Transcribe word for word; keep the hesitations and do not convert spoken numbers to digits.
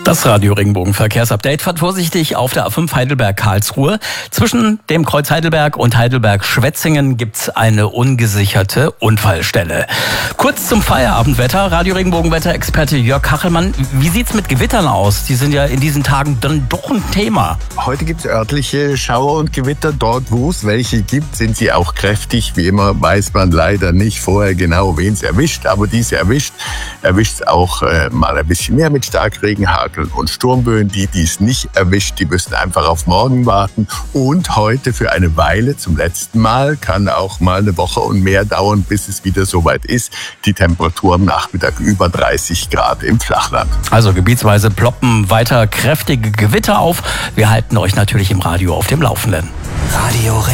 Das Radio Regenbogen Verkehrsupdate fährt vorsichtig auf der A fünf Heidelberg-Karlsruhe. Zwischen dem Kreuz Heidelberg und Heidelberg-Schwetzingen gibt's eine ungesicherte Unfallstelle. Kurz zum Feierabendwetter. Radio Regenbogen-Wetterexperte Jörg Kachelmann. Wie sieht's mit Gewittern aus? Die sind ja in diesen Tagen dann doch ein Thema. Heute gibt's örtliche Schauer und Gewitter. Dort, wo es welche gibt, sind sie auch kräftig. Wie immer weiß man leider nicht vorher genau, wen es erwischt. Aber diese erwischt, erwischt es auch äh, mal ein bisschen mehr mit Starkregen, Hagel und Sturmböen. Die, die es nicht erwischt, die müssen einfach auf morgen warten. Und heute für eine Weile, zum letzten Mal, kann auch mal eine Woche und mehr dauern, bis es wieder soweit ist. Die Temperatur am Nachmittag über dreißig Grad im Flachland. Also gebietsweise ploppen weiter kräftige Gewitter auf. Wir halten euch natürlich im Radio auf dem Laufenden. Radio